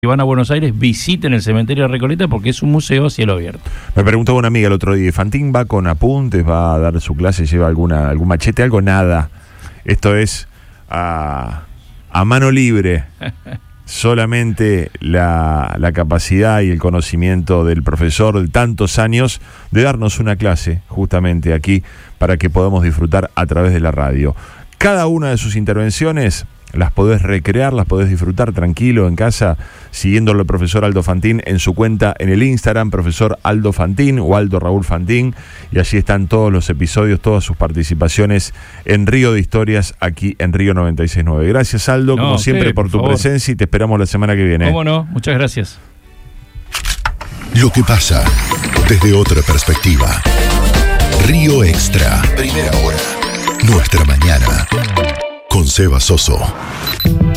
van a Buenos Aires, visiten el cementerio de Recoleta porque es un museo a cielo abierto. Me preguntó una amiga el otro día, ¿Fantín va con apuntes, va a dar su clase, lleva algún machete, algo? Nada. Esto es a mano libre. Solamente la capacidad y el conocimiento del profesor de tantos años de darnos una clase justamente aquí para que podamos disfrutar a través de la radio. Cada una de sus intervenciones las podés recrear, las podés disfrutar tranquilo en casa, siguiéndolo al profesor Aldo Fantín en su cuenta en el Instagram, profesor Aldo Fantín o Aldo Raúl Fantín, y allí están todos los episodios, todas sus participaciones en Río de Historias, aquí en Río 96.9. Gracias, Aldo, como siempre, por tu presencia, y te esperamos la semana que viene. ¿Cómo no? Muchas gracias. Lo que pasa desde otra perspectiva. Río Extra. Primera hora. Nuestra mañana. Con Seba Soso.